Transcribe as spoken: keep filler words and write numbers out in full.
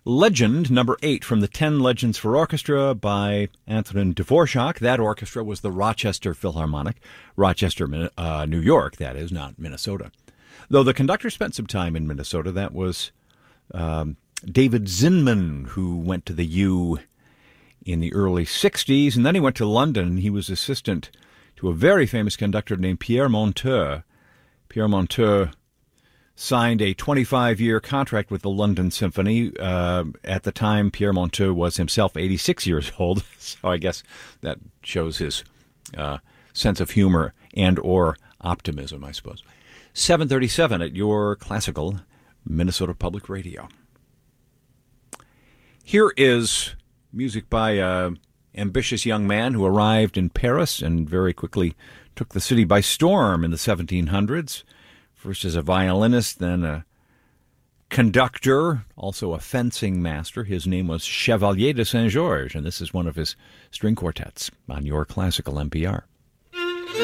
Legend, number eight, from the Ten Legends for Orchestra by Antonin Dvorak. That orchestra was the Rochester Philharmonic. Rochester, uh, New York, that is, not Minnesota. Though the conductor spent some time in Minnesota, that was um, David Zinman, who went to the U in the early sixties, and then he went to London. He was assistant to a very famous conductor named Pierre Monteux. Pierre Monteux signed a twenty-five-year contract with the London Symphony. Uh, at the time, Pierre Monteux was himself eighty-six years old, so I guess that shows his uh, sense of humor and or optimism, I suppose. seven thirty-seven at your classical Minnesota Public Radio. Here is music by an ambitious young man who arrived in Paris and very quickly took the city by storm in the seventeen hundreds. First as a violinist, then a conductor, also a fencing master. His name was Chevalier de Saint-Georges, and this is one of his string quartets on your classical N P R.